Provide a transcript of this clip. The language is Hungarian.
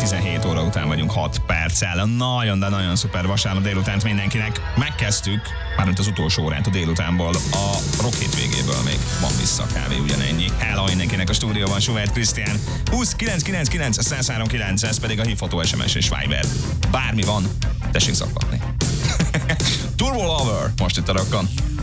17 óra után vagyunk 6 perccel. Nagyon, de nagyon szuper vasárnap délutánt mindenkinek. Megkezdtük, mármint az utolsó órát a délutánból, a rock hétvégéből még van vissza a kávé, ugyanennyi. Hello mindenkinek a stúdióban, Schubert Krisztián. 20999 1039, ez pedig a hívható SMS és Viber. Bármi van, tessék zaklatni. Turbo Lover, most itt a rockon.